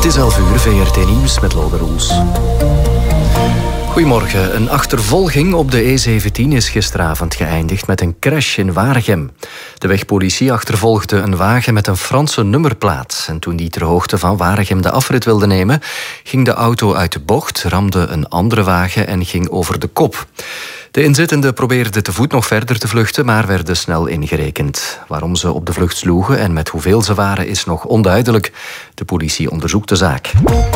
Het is 11:00, VRT Nieuws met Lode Roels. Goedemorgen. Een achtervolging op de E17 is gisteravond geëindigd met een crash in Waregem. De wegpolitie achtervolgde een wagen met een Franse nummerplaat. En toen die ter hoogte van Waregem de afrit wilde nemen, ging de auto uit de bocht, ramde een andere wagen en ging over de kop. De inzittenden probeerden te voet nog verder te vluchten, maar werden snel ingerekend. Waarom ze op de vlucht sloegen en met hoeveel ze waren is nog onduidelijk. De politie onderzoekt de zaak.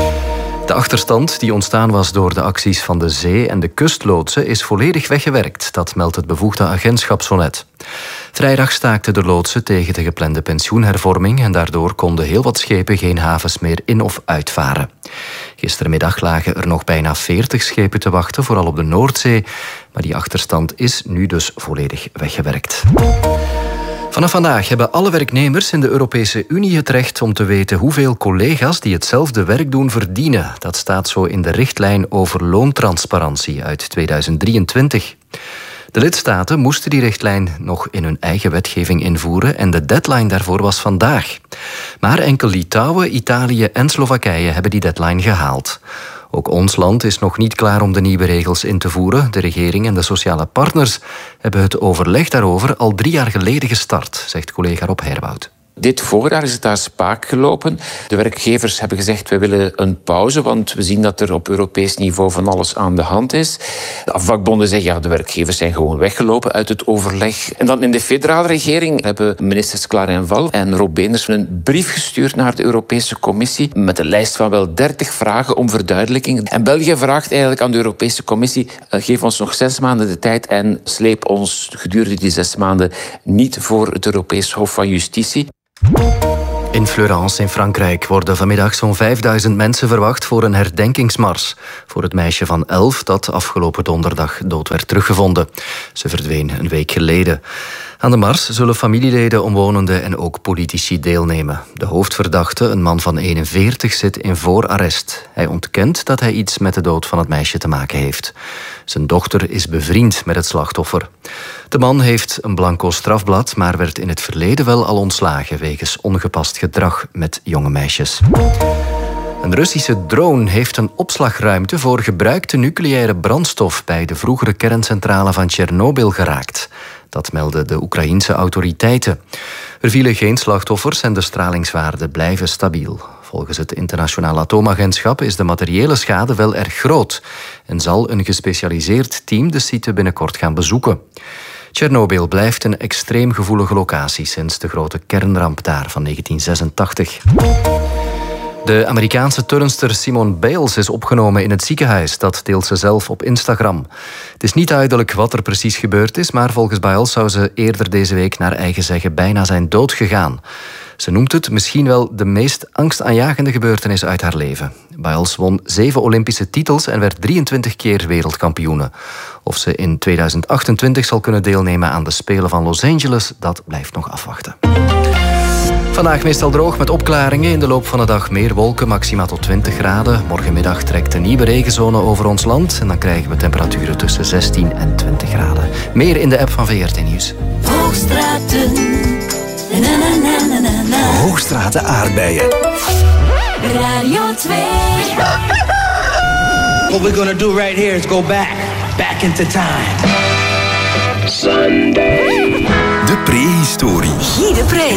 De achterstand die ontstaan was door de acties van de zee- en de kustloodsen is volledig weggewerkt. Dat meldt het bevoegde agentschap zo net. Vrijdag staakten de loodsen tegen de geplande pensioenhervorming en daardoor konden heel wat schepen geen havens meer in- of uitvaren. Gistermiddag lagen er nog bijna 40 schepen te wachten, vooral op de Noordzee. Maar die achterstand is nu dus volledig weggewerkt. Vanaf vandaag hebben alle werknemers in de Europese Unie het recht om te weten hoeveel collega's die hetzelfde werk doen verdienen. Dat staat zo in de richtlijn over loontransparantie uit 2023. De lidstaten moesten die richtlijn nog in hun eigen wetgeving invoeren en de deadline daarvoor was vandaag. Maar enkel Litouwen, Italië en Slowakije hebben die deadline gehaald. Ook ons land is nog niet klaar om de nieuwe regels in te voeren. De regering en de sociale partners hebben het overleg daarover al 3 jaar geleden gestart, zegt collega Rob Herwoud. Dit voorjaar is het daar spaak gelopen. De werkgevers hebben gezegd, we willen een pauze, want we zien dat er op Europees niveau van alles aan de hand is. De vakbonden zeggen, ja, de werkgevers zijn gewoon weggelopen uit het overleg. En dan in de federale regering hebben ministers Klaar en Val en Rob Beenders een brief gestuurd naar de Europese Commissie met een lijst van wel 30 vragen om verduidelijking. En België vraagt eigenlijk aan de Europese Commissie, geef ons nog 6 maanden de tijd en sleep ons gedurende die 6 maanden niet voor het Europees Hof van Justitie. In Fleurance in Frankrijk worden vanmiddag zo'n 5000 mensen verwacht voor een herdenkingsmars voor het meisje van 11 dat afgelopen donderdag dood werd teruggevonden. Ze verdween een week geleden. Aan de mars zullen familieleden, omwonenden en ook politici deelnemen. De hoofdverdachte, een man van 41, zit in voorarrest. Hij ontkent dat hij iets met de dood van het meisje te maken heeft. Zijn dochter is bevriend met het slachtoffer. De man heeft een blanco strafblad, maar werd in het verleden wel al ontslagen wegens ongepast gedrag met jonge meisjes. Een Russische drone heeft een opslagruimte voor gebruikte nucleaire brandstof bij de vroegere kerncentrale van Tsjernobyl geraakt. Dat melden de Oekraïense autoriteiten. Er vielen geen slachtoffers en de stralingswaarden blijven stabiel. Volgens het Internationaal Atoomagentschap is de materiële schade wel erg groot en zal een gespecialiseerd team de site binnenkort gaan bezoeken. Tsjernobyl blijft een extreem gevoelige locatie sinds de grote kernramp daar van 1986. De Amerikaanse turnster Simone Biles is opgenomen in het ziekenhuis. Dat deelt ze zelf op Instagram. Het is niet duidelijk wat er precies gebeurd is, maar volgens Biles zou ze eerder deze week naar eigen zeggen bijna zijn dood gegaan. Ze noemt het misschien wel de meest angstaanjagende gebeurtenis uit haar leven. Biles won 7 Olympische titels en werd 23 keer wereldkampioene. Of ze in 2028 zal kunnen deelnemen aan de Spelen van Los Angeles, dat blijft nog afwachten. Vandaag meestal droog met opklaringen. In de loop van de dag meer wolken, maxima tot 20 graden. Morgenmiddag trekt een nieuwe regenzone over ons land. En dan krijgen we temperaturen tussen 16 en 20 graden. Meer in de app van VRT Nieuws. Hoogstraten. Hoogstraten aardbeien. Radio 2. What we're gonna do right here is go back into time. De prehistorie. Guy de Pre.